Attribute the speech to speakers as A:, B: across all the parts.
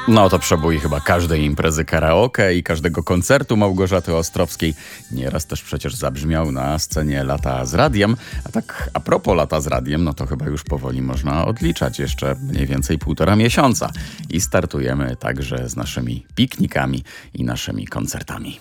A: No to przebój chyba każdej imprezy karaoke i każdego koncertu Małgorzaty Ostrowskiej. Nieraz też przecież zabrzmiał na scenie Lata z Radiem. A tak a propos Lata z Radiem, no to chyba już powoli można odliczać jeszcze mniej więcej 1,5 miesiąca. I startujemy także z naszymi piknikami i naszymi koncertami.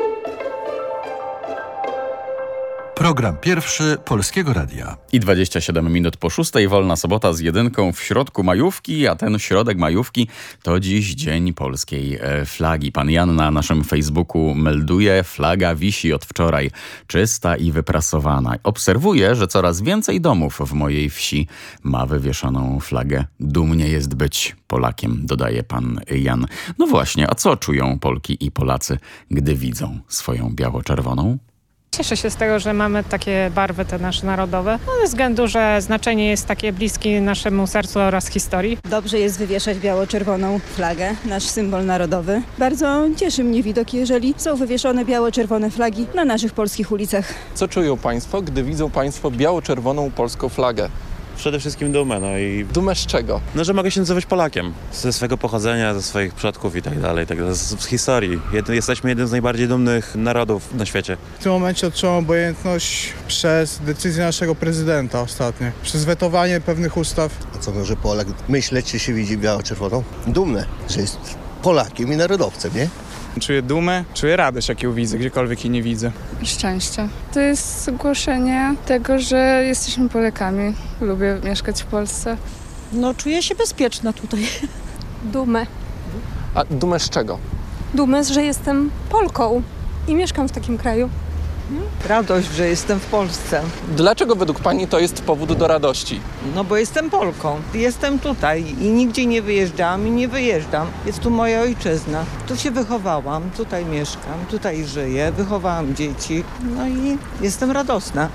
B: Program pierwszy Polskiego Radia.
A: I 27 minut po 6, wolna sobota z jedynką w środku majówki, a ten środek majówki to dziś Dzień Polskiej Flagi. Pan Jan na naszym Facebooku melduje, flaga wisi od wczoraj, czysta i wyprasowana. Obserwuję, że coraz więcej domów w mojej wsi ma wywieszoną flagę. Dumnie jest być Polakiem, dodaje pan Jan. No właśnie, a co czują Polki i Polacy, gdy widzą swoją biało-czerwoną?
C: Cieszę się z tego, że mamy takie barwy te nasze narodowe, ze względu, że znaczenie jest takie bliskie naszemu sercu oraz historii.
D: Dobrze jest wywieszać biało-czerwoną flagę, nasz symbol narodowy. Bardzo cieszy mnie widok, jeżeli są wywieszone biało-czerwone flagi na naszych polskich ulicach.
E: Co czują Państwo, gdy widzą Państwo biało-czerwoną polską flagę?
F: Przede wszystkim dumę, no i
E: Dumę z czego?
F: no, że mogę się nazywać Polakiem. Ze swego pochodzenia, ze swoich przodków i tak dalej, z historii. Jesteśmy jednym z najbardziej dumnych narodów na świecie.
G: W tym momencie odczuwam obojętność przez decyzję naszego prezydenta ostatnio, przez wetowanie pewnych ustaw.
H: A co może Polak myśleć, czy się widzi biało-czerwoną? Dumny, że jest Polakiem i narodowcem, nie?
I: Czuję dumę, czuję radość, jak ją widzę, gdziekolwiek jej nie widzę.
J: Szczęście. To jest głoszenie tego, że jesteśmy Polakami. Lubię mieszkać w Polsce.
K: No, czuję się bezpieczna tutaj.
L: Dumę.
E: A dumę z czego?
L: Dumę, że jestem Polką i mieszkam w takim kraju.
K: Radość, że jestem w Polsce.
E: Dlaczego według Pani to jest powód do radości?
K: No bo jestem Polką. Jestem tutaj i nigdzie nie wyjeżdżam i nie wyjeżdżam. Jest tu moja ojczyzna. Tu się wychowałam, tutaj mieszkam, tutaj żyję, wychowałam dzieci. No i jestem radosna.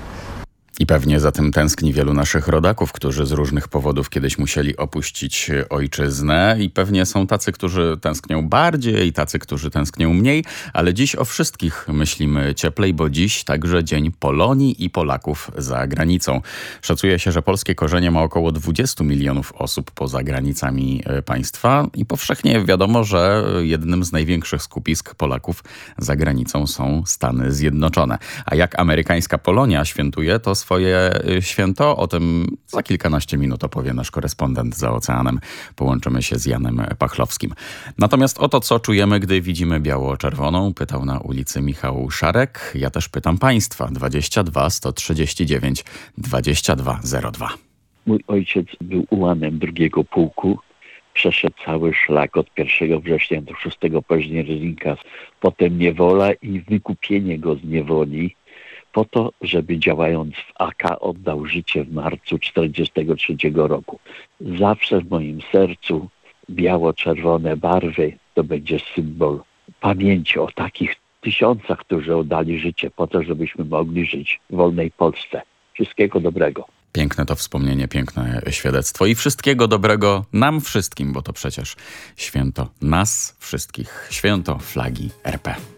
A: I pewnie za tym tęskni wielu naszych rodaków, którzy z różnych powodów kiedyś musieli opuścić ojczyznę. I pewnie są tacy, którzy tęsknią bardziej, tacy, którzy tęsknią mniej. Ale dziś o wszystkich myślimy cieplej, bo dziś także Dzień Polonii i Polaków za granicą. Szacuje się, że polskie korzenie ma około 20 milionów osób poza granicami państwa. I powszechnie wiadomo, że jednym z największych skupisk Polaków za granicą są Stany Zjednoczone. A jak amerykańska Polonia świętuje, to swoje święto. O tym za kilkanaście minut opowie nasz korespondent za oceanem. Połączymy się z Janem Pachlowskim. Natomiast o to, co czujemy, gdy widzimy biało-czerwoną, pytał na ulicy Michał Szarek. Ja też pytam państwa. 22 139 2202.
M: Mój ojciec był ułanem 2 pułku. Przeszedł cały szlak od 1 września do 6 października. Potem niewola i wykupienie go z niewoli, po to, żeby działając w AK oddał życie w marcu 1943 roku. Zawsze w moim sercu biało-czerwone barwy to będzie symbol pamięci o takich tysiącach, którzy oddali życie po to, żebyśmy mogli żyć w wolnej Polsce. Wszystkiego dobrego.
A: Piękne to wspomnienie, piękne świadectwo i wszystkiego dobrego nam wszystkim, bo to przecież święto nas wszystkich, święto flagi RP.